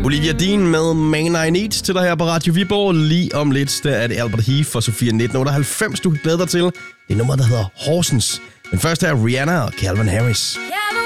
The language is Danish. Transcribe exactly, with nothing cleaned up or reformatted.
Olivia Dean med Man I Need til dig her på Radio Viborg. Lige om lidt, der er det Albert Heath for Sofia nitten otteoghalvfems, du kan glæde dig til. Det er nummer, der hedder Horsens. Men først er Rihanna og Calvin Harris.